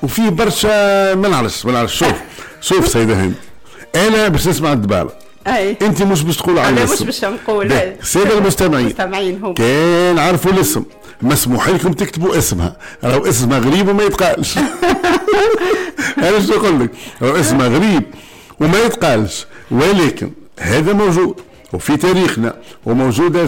وفيه برشا ما نعرفش شوف سيدة هند، انا باش نسمع الدبالة، اي انت مش باش تقول على الاسم، انا مش باش نقول. الساده المستمعين هم كان عرفوا الاسم مسموح لكم تكتبوا اسمها، راهو اسمها غريب وما يتقالش. انا شو نقول لك، راهو اسمها غريب وما يتقالش، ولكن هذا موجود وفي تاريخنا، وموجودة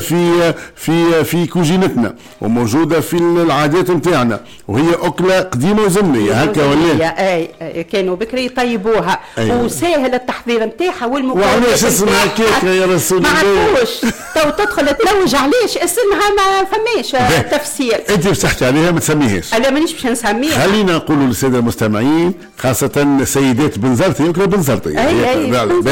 في كوجينتنا، وموجودة في العادات نتاعنا، وهي أكلة قديمة وزمنية هكا ولا؟ اي كانوا بكري يطيبوها، وسهل التحضير نتاعها والمكونات. وعلاش اسمها كيكة يا رسول الله؟ ما عرفوش تو تدخل تلوج علاش اسمها ما فماش تفسير. انت بس تحكي عليها ما تسميهاش. لا مانيش باش نسميها. خلينا نقولوا للسادة المستمعين خاصة سيدات بنزرتي، أكلة بنزرتي. اي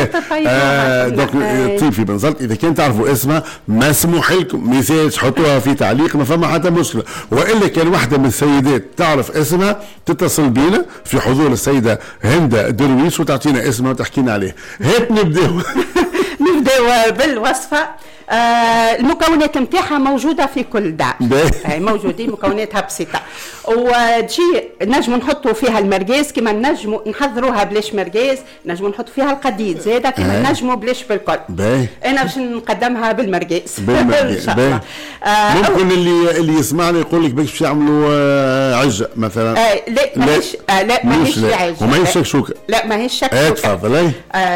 دونك طيب في بنزرتي إذا كنت تعرفوا اسمها مسموح لكم ميساج حطوها في تعليق، ما فما حتى مشكلة. وإلا كان واحدة من السيدات تعرف اسمها تتصل بينا في حضور السيدة هند درويش وتعطينا اسمها وتحكينا عليه. هات نبداو. نبداو بالوصفة. المكونات نتاعها موجوده في كل دار، موجودين مكوناتها بسيطه، وتجي نجموا نحطوا فيها المرقاز كما نجموا نحضروها بلاش مرقاز، نجموا نحطوا فيها القديد زاده كما نجموا بلاش بالكل. انا باش نقدمها بالمرقاز ان شاء الله. ممكن اللي يسمعنا يقول لك باش باش عجه مثلا. لا ماهيش عجه وماهيش شكشوكه. لا ماهيش شكشوكه. تفضلي.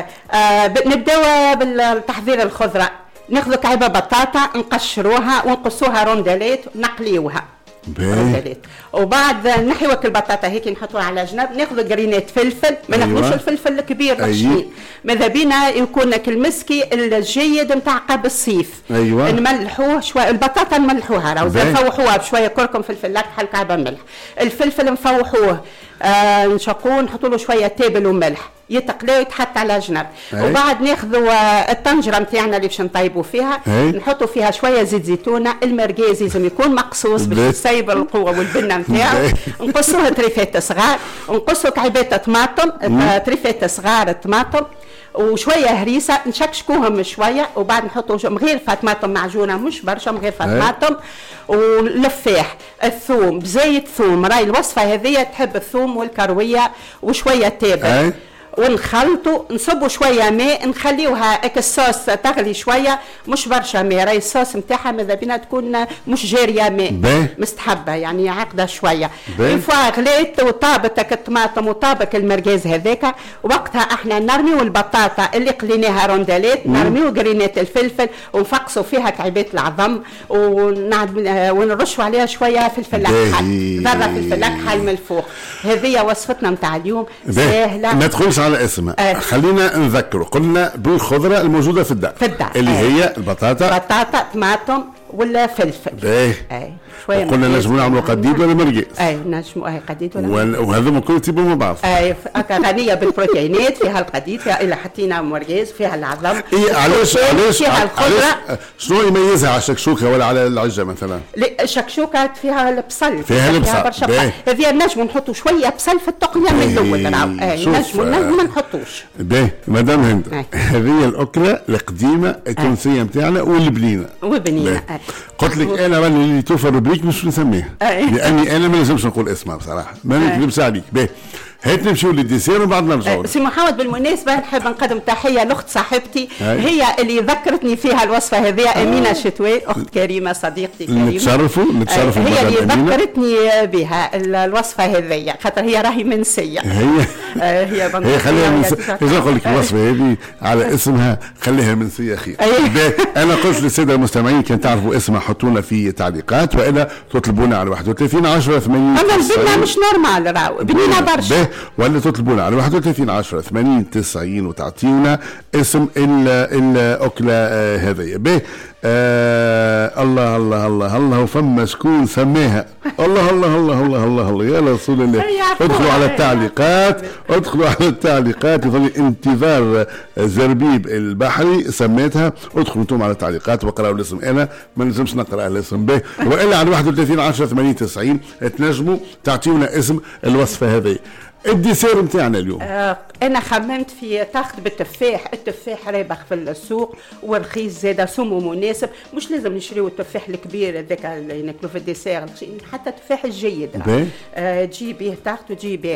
نبداو بالتحضير الخضره. ناخذ كعبه بطاطا نقشروها ونقصوها روندالات ونقليوها روندالات، وبعد نحيوك البطاطا هيك نحطوها على جنب. ناخذ قرينات فلفل، ما ناخذوش الفلفل الكبير رشين، ماذا بينا يكون المسكي الجيد نتاع قبل الصيف. نملحوه شويه، البطاطا نملحوها راهو نفوحوها بشويه كركم فلفل اكحل كعبه ملح. الفلفل نفوحوه نشقوه نحطوا له شويه تابل وملح يتقلى ويتحط على جنب. وبعد ناخذوا الطنجره نتاعنا اللي باش نطيبوا فيها، نحطوا فيها شويه زيت زيتونه. المرقاز لازم يكون مقصوص باش يسيب القوه والبنه نتاعو. نقصوها طريفات صغار، ونقصوا كعبات طماطم طريفات صغار طماطم وشويه هريسه نشكشكوهم شويه، وبعد نحطوا مغيرفه طماطم معجونه مش برشا، مغيرفه طماطم واللفاح الثوم بزيت ثوم. راي الوصفه هذه تحب الثوم والكرويه وشويه تابل، ونخلطوا نصبوا شويه ماء نخليوها الصوص تغلي شويه مش برشا ماء. راي الصوص نتاعها ماذا بينا تكون مش جاريه ماء مستحبه يعني عقده شويه. فوا غليت وطابت الطماطم وطابك المرقاز هذاك، وقتها احنا نرميو البطاطا اللي قليناها روندالات، نرميو قرينات الفلفل ونفقصوا فيها كعبات العظم ونرشوا عليها شويه فلفل اكحل، ذره فلفل اكحل من الفوق. هذه وصفتنا نتاع اليوم سهله. ما تدخلش على اسمها. خلينا نذكروا قلنا بالخضره الموجوده في الدار اللي هي البطاطا طماطم ولا فلفل. شويه قلنا نجموا نعملوا قديد ولا مرقاز. نجموا قديد ولا وهذا ما كل يطيبوا مع بعض. غنيه بالبروتينات، فيها القديد، فيها الا حطينا مرقاز، فيها العظم. علاش فيها الخضره. شنو يميزها على الشكشوكه ولا على العجه مثلا؟ لا الشكشوكه فيها البصل، فيها البصل. هذه نجموا نحطوا شويه بصل في التقليه من الاول. نجموا ما نحطوش. مدام هند، هذه الاكله القديمه التونسيه نتاعنا والبنينه. قلت لك انا اللي توفر روبريك مش نسميها لاني انا ما نجمش نقول اسمها بصراحه، ما نكذبش عليك. هات نمشيو للديسير وبعد نرجعوا. سي محمد بالمناسبه نحب نقدم تحيه لاخت صاحبتي هي اللي ذكرتني فيها الوصفه هذه، امينه شتوي، اخت كريمه صديقتي كريمه. نتشرفوا هي اللي ذكرتني بها الوصفه هذه، خاطر هي راهي منسيه. هي خليها منسيه. نقول لك الوصفه هذه على اسمها خليها منسيه خير. انا قلت للساده المستمعين كان تعرفوا اسمها حطونا في تعليقات، والا تطلبونا على 31 10 80. اما البنه مش نورمال راهو بنينه برشا، ولا تطلبونا على 31 10 80 90 وتعطيونا اسم الأكلة هذه. الله الله الله الله، فما شكون سماها. الله الله الله الله الله الله يا رسول الله. ادخلوا على التعليقات، ادخلوا على التعليقات. يظل انتظار زربيب البحري سميتها. ادخلوا انتم على التعليقات وقراوا الاسم، انا ما نجمش نقرا الاسم والا على 31 10 80 90 تنجموا تعطيونا اسم الوصفه هذه. الديسير نتاعنا اليوم انا خممت في تاخذ بالتفاح. التفاح رابح في السوق ورخيص زاده، سمو مناسب، مش لازم نشريو التفاح الكبير هذاك اللي ناكلو في الديسير، حتى التفاح الجيد تجيبيه تاخذ وتجيبيه